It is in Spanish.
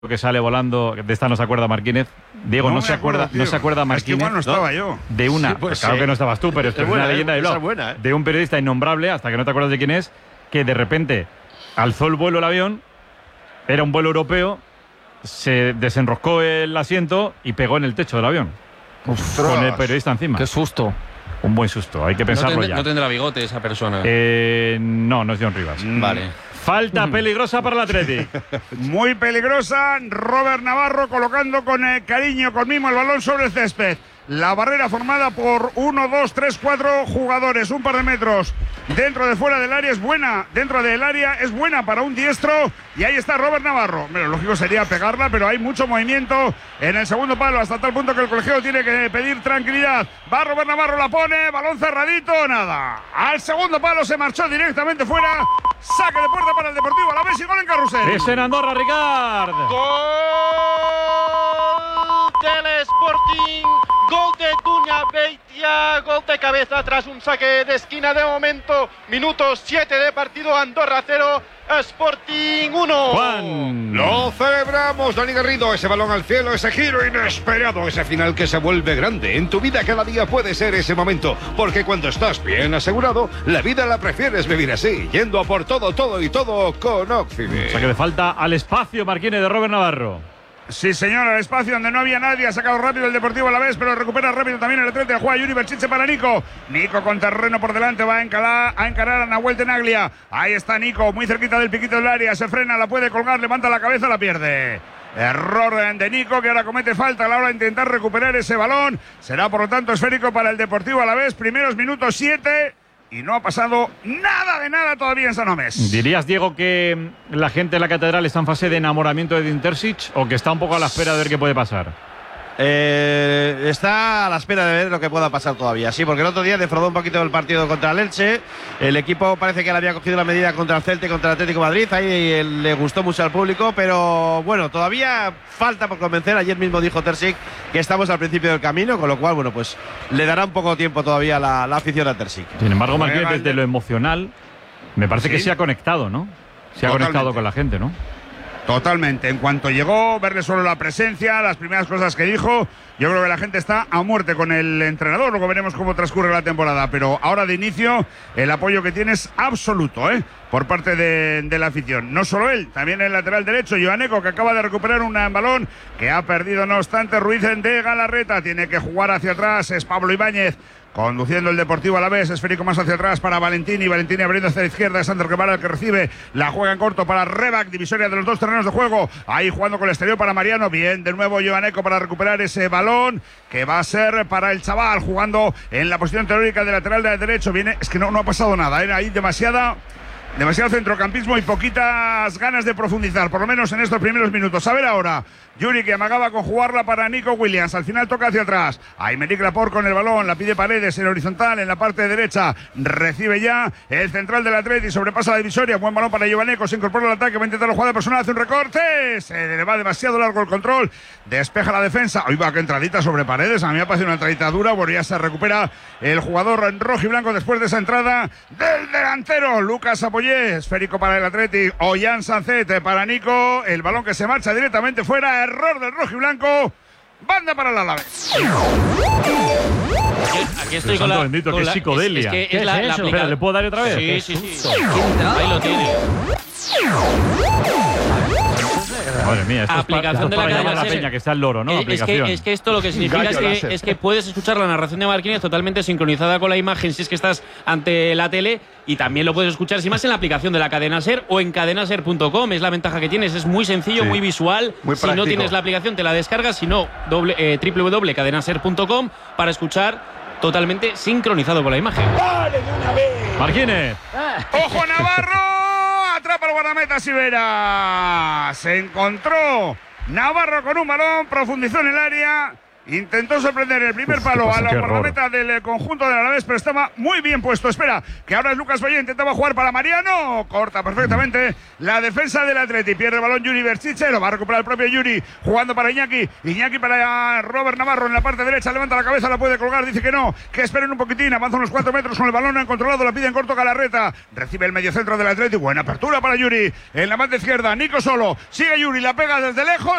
que sale volando, de esta no se acuerda Marquínez. Diego, no se acuerda Marquínez. Es que igual no estaba yo. De una, Sí, pues claro sí. que no estabas tú, pero esto es una leyenda de blog. Buena, ¿eh? De un periodista innombrable, hasta que no te acuerdas de quién es, que de repente alzó el vuelo el avión, era un vuelo europeo, se desenroscó el asiento y pegó en el techo del avión. Con el periodista encima. Qué susto. Un buen susto, hay que pensarlo ya. No tendrá bigote esa persona. No es John Rivas. Vale. Falta peligrosa para el Athletic. Muy peligrosa. Robert Navarro colocando con cariño, con mimo el balón sobre el césped. La barrera formada por 1, 2, 3, 4 jugadores, un par de metros. Dentro de fuera del área es buena. Dentro del área es buena para un diestro. Y ahí está Robert Navarro. Lo lógico sería pegarla, pero hay mucho movimiento en el segundo palo, hasta tal punto que el colegiado tiene que pedir tranquilidad. Va Robert Navarro, la pone, balón cerradito, nada. Al segundo palo se marchó directamente fuera. Saque de puerta para el Deportivo Alavés y gol en Carrusel. Es en Andorra, Ricard. Gol del Sporting, gol de Duña Beitia, gol de cabeza tras un saque de esquina de momento. Minuto 7 de partido, Andorra 0, Sporting 1. Juan. Lo celebramos, Dani Garrido, ese balón al cielo, ese giro inesperado, ese final que se vuelve grande. En tu vida cada día puede ser ese momento, porque cuando estás bien asegurado, la vida la prefieres vivir así, yendo a por todo, todo y todo con Oxide. Saque de falta al espacio, Marquínez, de Robert Navarro. Sí, señor, al espacio donde no había nadie. Ha sacado rápido el Deportivo Alavés, pero recupera rápido también el Atleti. Juega Yuri Berchiche para Nico. Nico con terreno por delante, va a encarar a Nahuel Tenaglia. Ahí está Nico, muy cerquita del piquito del área. Se frena, la puede colgar, levanta la cabeza, la pierde. Error de Nico, que ahora comete falta a la hora de intentar recuperar ese balón. Será, por lo tanto, esférico para el Deportivo Alavés. Primeros minutos 7. Y no ha pasado nada de nada todavía en San Mamés. ¿Dirías, Diego, que la gente de la Catedral está en fase de enamoramiento de Edin Terzic o que está un poco a la espera de ver qué puede pasar? Está a la espera de ver lo que pueda pasar todavía. Sí, porque el otro día defraudó un poquito el partido contra el Elche. El equipo parece que le había cogido la medida contra el Celta y contra el Atlético de Madrid. Ahí le gustó mucho al público, pero bueno, todavía falta por convencer. Ayer mismo dijo Terzic que estamos al principio del camino, con lo cual, bueno, pues le dará un poco tiempo todavía la afición a Terzic. Sin embargo, Marquínez, desde lo emocional, me parece que se ha conectado, ¿no? Se ha conectado con la gente, ¿no? Totalmente. En cuanto llegó, verle solo la presencia, las primeras cosas que dijo, yo creo que la gente está a muerte con el entrenador. Luego veremos cómo transcurre la temporada. Pero ahora de inicio, el apoyo que tiene es absoluto, por parte de la afición. No solo él, también el lateral derecho, Joaneco, que acaba de recuperar un balón que ha perdido, no obstante, Ruiz de Galarreta. Tiene que jugar hacia atrás, es Pablo Ibáñez conduciendo el Deportivo Alavés, esférico más hacia atrás para Valentini abriendo hacia la izquierda, es Ander Guevara el que recibe, la juega en corto para Rebac, divisoria de los dos terrenos de juego, ahí jugando con el exterior para Mariano, bien, de nuevo Joaneco para recuperar ese balón, que va a ser para el chaval, jugando en la posición teórica de lateral de derecho, viene, es que no ha pasado nada, ahí demasiado centrocampismo y poquitas ganas de profundizar, por lo menos en estos primeros minutos. A ver ahora, Yuri, que amagaba con jugarla para Nico Williams, al final toca hacia atrás, Aymeric Laporte con el balón, la pide Paredes en horizontal, en la parte derecha, recibe ya el central del Atleti, sobrepasa la divisoria, buen balón para Jovaneco, se incorpora al ataque, va a intentar la jugada personal, hace un recorte, se le va demasiado largo el control, despeja la defensa, hoy va que entradita sobre Paredes, a mí me ha parecido una entradita dura, bueno, ya se recupera el jugador en rojo y blanco después de esa entrada del delantero, Lucas Apoyé, esférico para el Atleti, Ollán Sancet para Nico, el balón que se marcha directamente fuera, error del rojo y blanco, banda para el Alavés. Aquí estoy con la... bendito, con qué la- psicodelia. Es que ¿Qué es la eso? Espera, ¿le puedo dar otra vez? Sí. Ahí lo tiene. Madre mía, esto Aplicación de la para cadena llamar a la SER. peña que está el loro, ¿no? Aplicación. Es que esto lo que significa es que puedes escuchar la narración de Marquínez totalmente sincronizada con la imagen si es que estás ante la tele, y también lo puedes escuchar sin más en la aplicación de la cadena SER o en cadenaser.com. Es la ventaja que tienes, es muy sencillo, muy visual. Muy si no práctico. tienes la aplicación te la descargas, si no www.cadenaser.com para escuchar totalmente sincronizado con la imagen. Marquínez. ¡Ojo Navarro! Atrapa el guardameta Sivera. Se encontró Navarro con un balón, profundizó en el área Intentó sorprender el primer palo a la guardameta del conjunto del Alavés, pero estaba muy bien puesto. Espera, que ahora es Lucas Valle, intentaba jugar para Mariano. Corta perfectamente la defensa del Atleti. Pierde el balón Yuri Berchiche, lo va a recuperar el propio Yuri, jugando para Iñaki. Iñaki para Robert Navarro en la parte derecha, levanta la cabeza, la puede colgar, dice que no, que esperen un poquitín. Avanza unos 4 metros con el balón en controlado, la pide en corto Galarreta. Recibe el mediocentro del Atleti, buena apertura para Yuri. En la banda izquierda, Nico solo, sigue Yuri, la pega desde lejos.